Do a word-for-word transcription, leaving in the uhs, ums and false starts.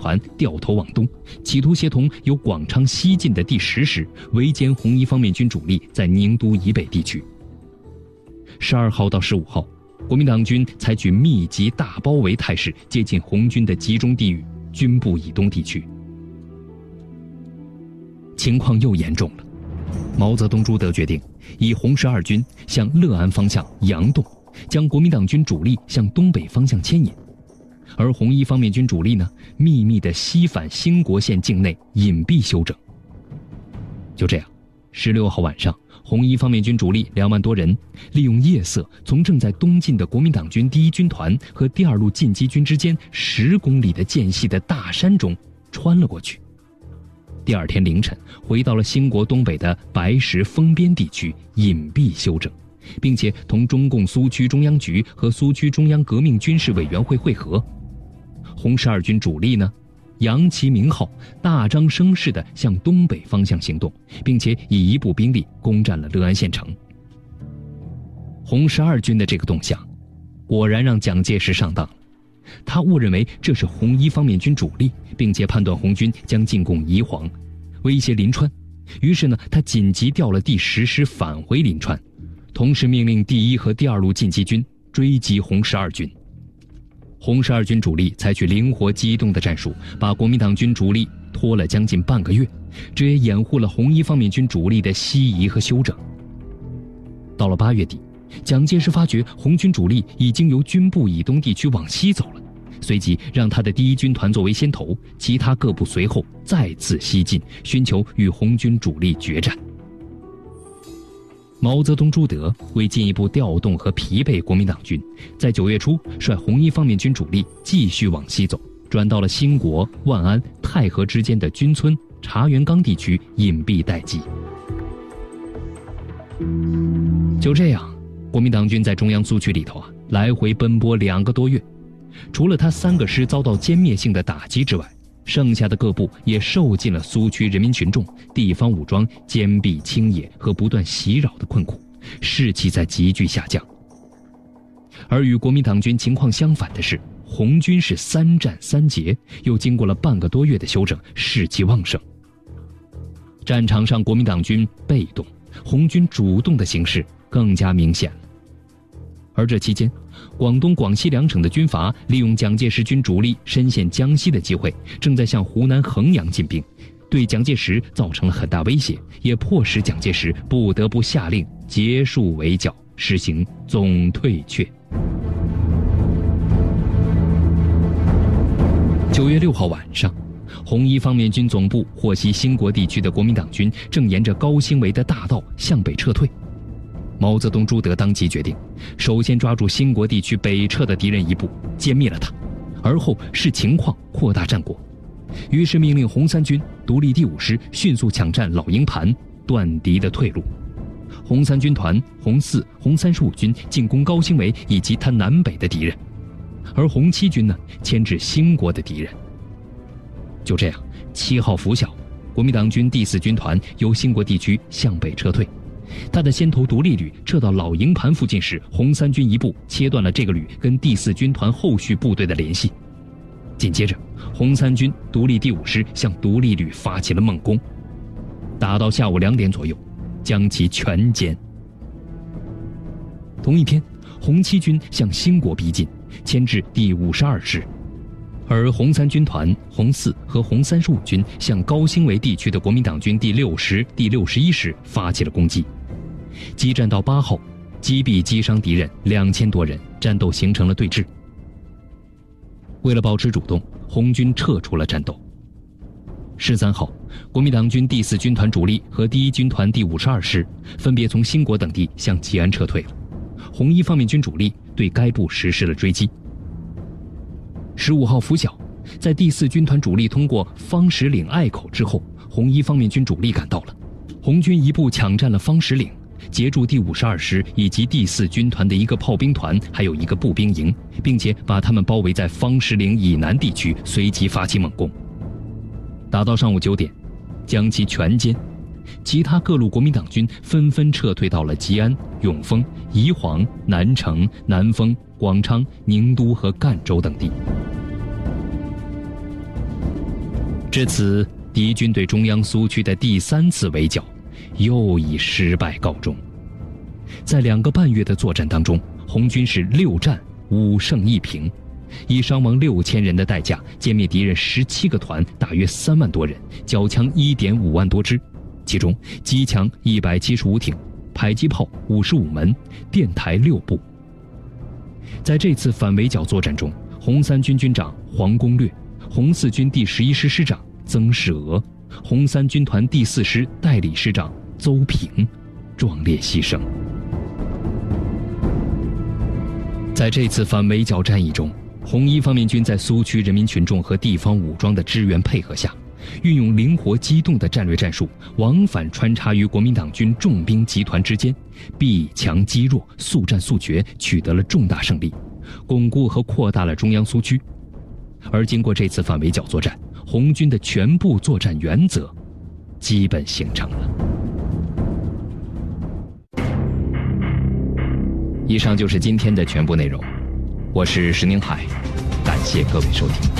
团掉头往东，企图协同由广昌西进的第十师围歼红一方面军主力在宁都以北地区。十二号到十五号，国民党军采取密集大包围态势，接近红军的集中地域军部以东地区。情况又严重了，毛泽东、朱德决定以红十二军向乐安方向佯动，将国民党军主力向东北方向牵引，而红一方面军主力呢，秘密地西返兴国县境内隐蔽休整。就这样，十六号晚上，红一方面军主力两万多人，利用夜色从正在东进的国民党军第一军团和第二路进击军之间十公里的间隙的大山中穿了过去。第二天凌晨，回到了兴国东北的白石丰边地区隐蔽休整，并且同中共苏区中央局和苏区中央革命军事委员会会合。红十二军主力呢，扬其名号，大张声势地向东北方向行动，并且以一部兵力攻占了乐安县城。红十二军的这个动向，果然让蒋介石上当了。他误认为这是红一方面军主力，并且判断红军将进攻宜黄，威胁临川。于是呢，他紧急调了第十师返回临川，同时命令第一和第二路进击军追击红十二军。红十二军主力采取灵活机动的战术，把国民党军主力拖了将近半个月，这也掩护了红一方面军主力的西移和休整。到了八月底，蒋介石发觉红军主力已经由军部以东地区往西走了，随即让他的第一军团作为先头，其他各部随后再次西进，寻求与红军主力决战。毛泽东、朱德为进一步调动和疲惫国民党军，在九月初率红一方面军主力继续往西走，转到了兴国、万安、太和之间的军村、茶园岗地区隐蔽待机。就这样，国民党军在中央苏区里头啊，来回奔波两个多月，除了他三个师遭到歼灭性的打击之外，剩下的各部也受尽了苏区人民群众、地方武装坚壁清野和不断袭扰的困苦，士气在急剧下降。而与国民党军情况相反的是，红军是三战三捷，又经过了半个多月的休整，士气旺盛。战场上国民党军被动，红军主动的形势更加明显了。而这期间，广东、广西两省的军阀利用蒋介石军主力深陷江西的机会，正在向湖南衡阳进兵，对蒋介石造成了很大威胁，也迫使蒋介石不得不下令结束围剿，实行总退却。九月六号晚上，红一方面军总部获悉兴国地区的国民党军正沿着高兴围的大道向北撤退。毛泽东、朱德当即决定，首先抓住兴国地区北撤的敌人一部，歼灭了他，而后视情况扩大战果。于是命令红三军独立第五师迅速抢占老营盘，断敌的退路。红三军团、红四、红三十五军进攻高兴围以及他南北的敌人，而红七军呢，牵制兴国的敌人。就这样，七号拂晓，国民党军第四军团由兴国地区向北撤退。他的先头独立旅撤到老营盘附近时，红三军一部切断了这个旅跟第四军团后续部队的联系。紧接着，红三军独立第五师向独立旅发起了猛攻，打到下午两点左右，将其全歼。同一天，红七军向兴国逼近，牵制第五十二师，而红三军团、红四和红三十五军向高兴围地区的国民党军第六师、第六十一师发起了攻击。激战到八号，击毙击伤敌人两千多人，战斗形成了对峙。为了保持主动，红军撤出了战斗。十三号，国民党军第四军团主力和第一军团第五十二师分别从兴国等地向吉安撤退了。红一方面军主力对该部实施了追击。十五号拂晓，在第四军团主力通过方石岭隘口之后，红一方面军主力赶到了。红军一部抢占了方石岭，截住第五十二师以及第四军团的一个炮兵团，还有一个步兵营，并且把他们包围在方石岭以南地区，随即发起猛攻。打到上午九点，将其全歼。其他各路国民党军纷纷撤退到了吉安、永丰、宜黄、南城、南丰、广昌、宁都和赣州等地。 至此，敌军对中央苏区的第三次围剿又以失败告终。在两个半月的作战当中，红军是六战五胜一平，以伤亡六千人的代价歼灭敌人十七个团，大约三万多人，缴枪一点五万多支，其中机枪一百七十五挺，迫击炮五十五门，电台六部。在这次反围剿作战中，红三军军长黄公略、红四军第十一师师长曾世娥、红三军团第四师代理师长邹平壮烈牺牲。在这次反围剿战役中，红一方面军在苏区人民群众和地方武装的支援配合下，运用灵活机动的战略战术，往返穿插于国民党军重兵集团之间，避强击弱，速战速决，取得了重大胜利，巩固和扩大了中央苏区。而经过这次反围剿作战，红军的全部作战原则基本形成了。以上就是今天的全部内容，我是石宁海，感谢各位收听。